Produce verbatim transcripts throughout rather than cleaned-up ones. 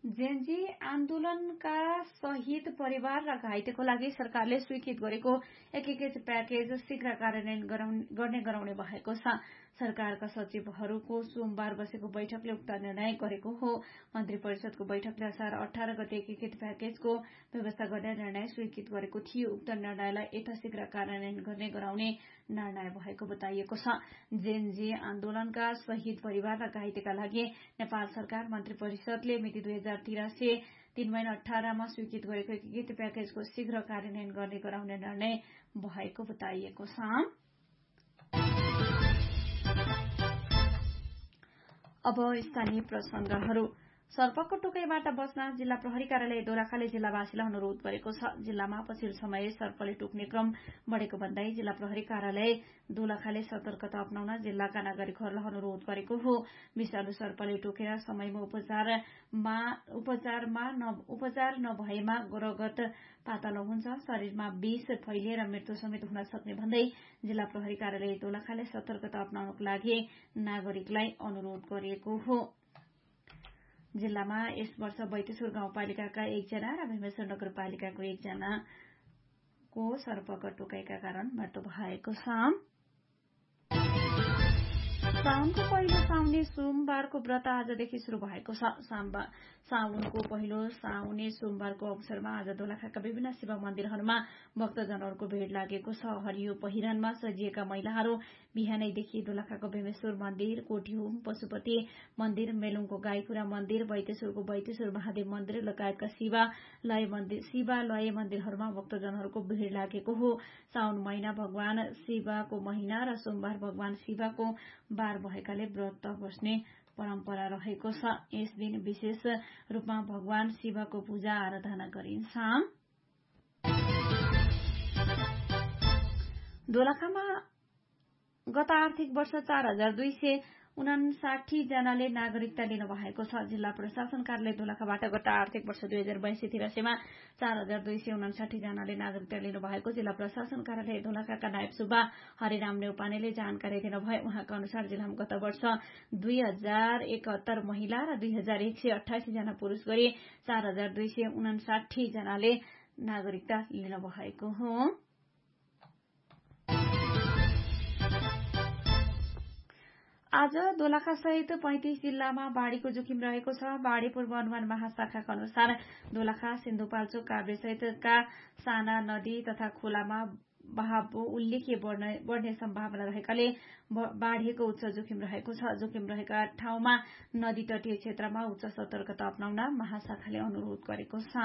Gen Z आन्दोलनका शहीद परिवार र घाइतेको लागि सरकारले स्वीकृत गरेको एकीकृत प्याकेज शीघ्र कार्यान्वयन गर्ने गराउने भएको छ। सरकारका सचिवहरूको सोमबार बसेको बैठकले उक्त निर्णय गरेको हो। मन्त्री परिषदको बैठकले असार अठार गते एकीकृत प्याकेजको व्यवस्था गर्ने निर्णय स्वीकृत गरेको थियो। उक्त निर्णयलाई यथाशीघ्र कार्यान्वयन गर्ने गराउने निर्णय भएको बताइएको छ। जेनजी आन्दोलनका शहीद परिवार र घाइतेका लागि नेपाल सरकार मन्त्री परिषदले मिति दुई हजार तिरासी तीन महिना अठारमा स्वीकृत गरेको एकीकृत प्याकेजको शीघ्र कार्यान्वयन गर्ने गराउने निर्णय भएको बताइएको छ। अब स्थानीय प्रसंगहरू। सर्पको टोकाइबाट बच्न जिल्ला प्रहरी कार्यालय दोलखाले जिल्लावासीलाई अनुरोध गरेको छ। जिल्लामा पछिल्लो समय सर्पले टोक्ने क्रम बढ़ेको भन्दै जिल्ला प्रहरी कार्यालय दोलखाले सतर्कता अपनाउन जिल्लाका नागरिकहरूलाई अनुरोध गरेको हो। विषालु सर्पले टोकेर समयमा उपचारमा उपचारमा उपचार नभएमा रगत पातलो हुन्छ, शरीरमा विष फैलिएर मृत्यु समेत हुन सक्ने भन्दै जिल्ला प्रहरी कार्यालय दोलखाले सतर्कता अपनाउनको लागि नागरिकलाई अनुरोध गरिएको हो। जिल्लामा यस वर्ष बैतेश्वर गाउँपालिकाका एकजना र भीमेश्वर नगरपालिकाको एकजनाको सर्पको टोकाइका कारण मृत्यु भएको छ। साउनको पहिलो साउने सोमबारको व्रत आजदेखि शुरू भएको छ। साउनको पहिलो साउने सोमबारको अवसरमा आज दोलखाका विभिन्न शिव मन्दिरहरूमा भक्तजनहरूको भीड़ लागेको छ। हरियो पहिरनमा सजिएका महिलाहरू बिहानैदेखि दोलखाको भीमेश्वर मन्दिर, कोटीहोम पशुपति मन्दिर, मेलुङको गाईपुरा मन्दिर, बैतेश्वरको बैतेश्वर महादेव मन्दिर लगायतका शिवालय मन्दिर शिवालय मन्दिरहरूमा भक्तजनहरूको भीड़ लागेको हो। साउन महिना भगवान शिवको महिना र सोमबार भगवान शिवको बार भएकाले व्रत बस्ने परम्परा रहेको छ। यस दिन विशेष रूपमा भगवान शिवको पूजा आराधना गरिन्छ। दोलखामा गत आर्थिक वर्ष चार हजार दुई सय उनासाठी जनाले नागरिकता लिनु भएको छ। जिल्ला प्रशासन कार्यालय दोलखाबाट गत आर्थिक वर्ष दुई हजार बाइस तिरासीमा चार हजार दुई सय उनासाठी जनाले नागरिकता लिनु भएको जिल्ला प्रशासन कार्यालय दोलखाका नायब सुब्बा हरिराम नेउपानेले जानकारी दिनुभयो। उहाँका अनुसार जिल्लामा गत वर्ष दुई हजार एकहत्तर महिला र दुई हजार एक सय अठासी जना पुरूष गरी चार हजार दुई सय उनासाठी जनाले नागरिकता लिनु भएको हो। आज दोलखा सहित पैंतिस जिल्लामा बाढ़ीको जोखिम रहेको छ। बाढ़ी पूर्वानुमान महाशाखाका अनुसार दोलखा, सिन्धुपाल्चोक, काभ्रे सहितका साना नदी तथा खोलामा बहाव उल्लेख्य बढ़ने सम्भावना रहेकाले बाढ़ीको उच्च जोखिम रहेको छ। जोखिम रहेका ठाउँमा नदी तटीय क्षेत्रमा उच्च सतर्कता अपनाउन महाशाखाले अनुरोध गरेको छ।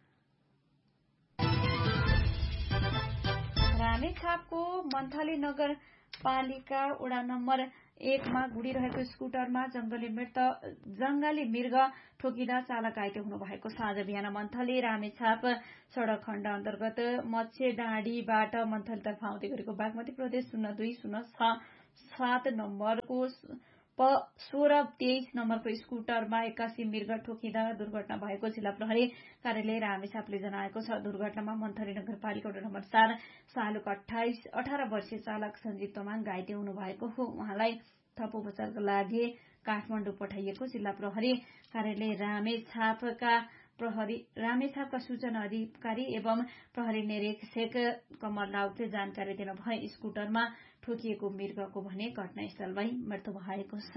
रामेछापको मन्थली नगरपालिका वडा नम्बर एकमा गुडिरहेको स्कुटरमा जंगली मृत जंगली मृग ठोकिँदा चालक घाइते हुनु भएको छ। आज बिहान मन्थली रामेछाप सड़क खण्ड अन्तर्गत मत्स्य डाँडीबाट मन्थलीतर्फ आउँदै गरेको बागमती प्रदेश शून्य दुई शून्य छ सात नम्बरको सोह्र तेइस नम्बरको स्कुटरमा एक्कासी मृग ठोकिँदा दुर्घटना भएको जिल्ला प्रहरी कार्यालय रामेछापले जनाएको छ। दुर्घटनामा मन्थली नगरपालिका वडा नम्बर चार सालुक अठाइस अठार वर्षीय चालक सञ्जीव तमाङ घाइते हुनु भएको हो। उहाँलाई थप उपचारका लागि काठमाडौँ पठाइएको जिल्ला प्रहरी कार्यालय रामेछापका प्रहरी रामेछापका सूचना अधिकारी एवं प्रहरी निरीक्षक कमल राउतले जानकारी दिनुभयो। स्कुटरमा ठोकिएको मृगको भने घटनास्थलमै मृत्यु भएको छ।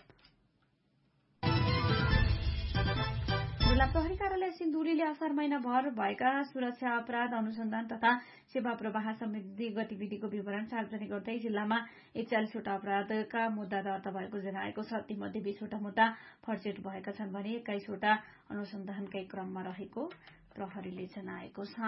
जिल्ला प्रहरी कार्यालय सिन्धुलीले असार महिनाभर भएका सुरक्षा अपराध अनुसन्धान तथा सेवा प्रवाह सम्बन्धी गतिविधिको विवरण सार्वजनिक गर्दै जिल्लामा एकचालिसवटा अपराधका मुद्दा दर्ता भएको जनाएको छ। तीमध्ये बीसवटा मुद्दा फर्जेट भएका छन् भने एक्काइसवटा अनुसन्धानकै क्रममा रहेको प्रहरीले जनाएको छ।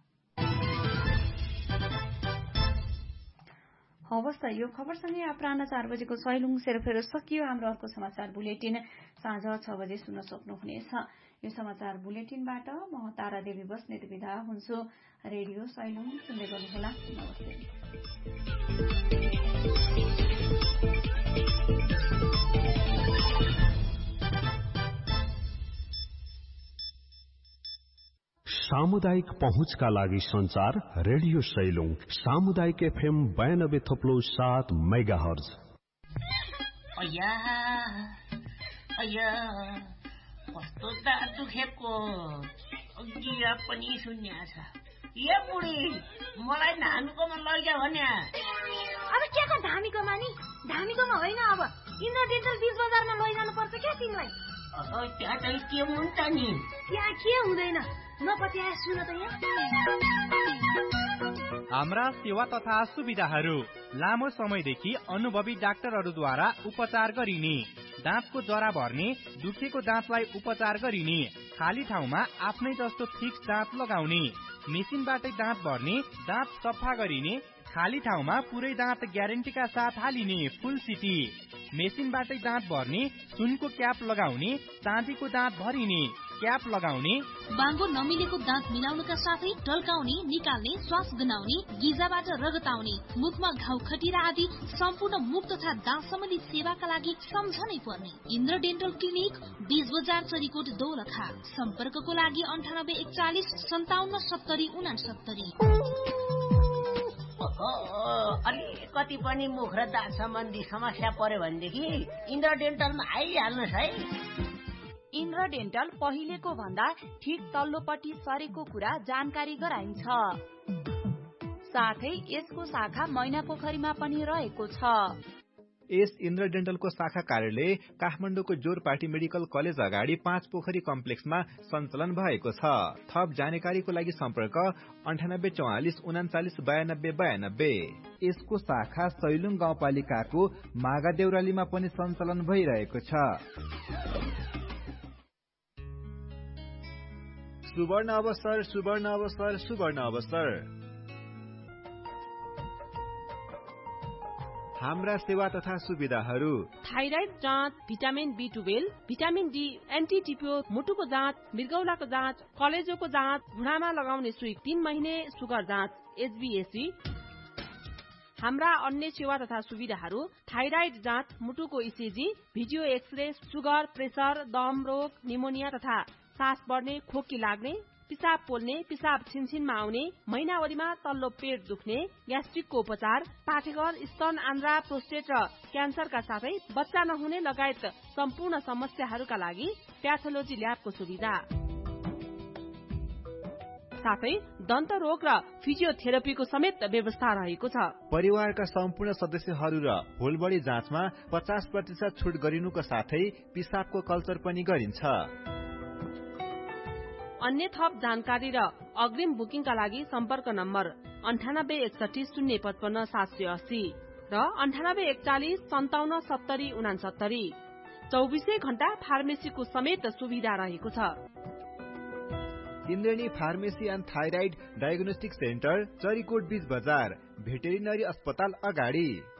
हवस् त यो खबरसँगै अपराह्न चार बजेको सैलुङ सेरोफेरो सकियो। हाम्रो अर्को समाचार बुलेटिन साँझ छ बजे सुन्न सक्नुहुनेछ। यो समाचार बुलेटिनबाट म तारा देवी बस्नेत बिदा हुन्छु। रेडियो सैलुङ सुन्दै गर्नुहोला। नमस्ते। सामुदायिक पहुँचका लागि संचार रेडियो सैलुङ सामुदायिक एफएम बयानब्बे थप्लो सात मेगा हर्ज। कस्तो दाँत दुखेको गिरा पनि सुन्या छ। ए बुढी मलाई धामीकोमा लैजा भन्या। अब के को धामीकोमा नि? धामीकोमा होइन, अब इन्द्र डेन्टल बीच बजारमा लैजानु पर्छ क्या तिमीलाई। त्यहाँ चाहिँ के हुन्छ नि? त्यहाँ के हुँदैन, नपत्याए सुन त यहाँ। हाम्रा सेवा तथा सुविधाहरू लामो समयदेखि अनुभवी डाक्टरहरूद्वारा उपचार गरिने, दाँतको जरा भर्ने, दुखेको दाँतलाई उपचार गरिने, खाली ठाउँमा आफ्नै जस्तो फिक्स दाँत लगाउने, मेसिनबाटै दाँत भर्ने, दाँत सफा गरिने, खाली ठाउँमा पुरै दाँत ग्यारेन्टीका साथ हालिने फुल सिटी, मेसिनबाटै दाँत भर्ने, सुनको क्याप लगाउने, चाँदीको दाँत भरिने, क्याप लगाउने, बाङ्गो नमिलेको दाँत मिलाउनका साथै टल्काउने, निकाल्ने, श्वास गनाउने, गिजाबाट रगत आउने, मुखमा घाउ खटिरा आदि सम्पूर्ण मुख तथा दाँत सम्बन्धी सेवाका लागि सम्झनै पर्ने इन्द्र डेन्टल क्लिनिक, बीच बजार, चरीकोट, दोलखा। सम्पर्कको लागि अन्ठानब्बे एकचालिस सन्ताउन्न सत्तरी उनासत्तरी। अलिकति पनि मुख र दाँत सम्बन्धी समस्या पर्यो भनेदेखि इन्द्र डेन्टलमा आइहाल्नुहोस् है। इन्द्र डेन्टल पहिलेको भन्दा ठिक तल्लोपट्टि सरेको कुरा जानकारी गराइन्छ। साथै यसको शाखा मैना पोखरीमा पनि रहेको छ। यस इन्द्र डेन्टलको शाखा कार्यालय काठमाडौँको जोरपाटी मेडिकल कलेज अगाडि पाँच पोखरी कम्प्लेक्समा सञ्चालन भएको छ। थप जानकारीको लागि सम्पर्क अन्ठानब्बे चौवालिस उनाचालिस बयानब्बे बयानब्बे। यसको शाखा सैलुङ गाउँपालिकाको मागा देउरालीमा पनि सञ्चालन भइरहेको छ। सुवर्ण अवसर, सुवर्ण अवसर, सुवर्ण अवसर। हाम्रा सेवा तथा सुविधाहरू थाइराइड जाँच, vitamin be twelve, vitamin D, anti टिपियो, मुटुको जाँच, मृगौलाको जाँच, कलेजोको जाँच, घुँडामा लगाउने सुई, तीन महिने सुगर जाँच, एचबीएससी। हाम्रा अन्य सेवा तथा सुविधाहरू थाइराइड जाँच, मुटुको ECG, video x-ray, sugar, pressure, दम रोग, निमोनिया तथा सास बढ्ने, खोकी लाग्ने, पिसाब पोल्ने, पिसाब छिनछिनमा आउने, महिनावरीमा तल्लो पेट दुख्ने, ग्यास्ट्रिकको उपचार, पाठेघर, स्तन, आन्द्रा, प्रोस्टेट र क्यान्सरका साथै बच्चा नहुने लगायत सम्पूर्ण समस्याहरूका लागि प्याथोलोजी ल्याबको सुविधा, साथै दन्त रोग र फिजियोथेरापीको समेत व्यवस्था रहेको छ। परिवारका सम्पूर्ण सदस्यहरू र होलबडी जाँचमा पचास प्रतिशत छुट गरिनुको साथै पिसाबको कल्चर पनि गरिन्छ। अन्य थप जानकारी र अग्रिम बुकिङका लागि सम्पर्क नम्बर अन्ठानब्बे एकसठी शून्य पचपन्न सात सय अस्सी र अन्ठानब्बे एकचालिस सन्ताउन्न सत्तरी उनासत्तरी। चौबिसै घण्टा फार्मेसीको समेत सुविधा रहेको छ। Indrani pharmacy and thyroid diagnostic centre, Charikot बीच बजार, भेटेरिनरी अस्पताल अगाडि।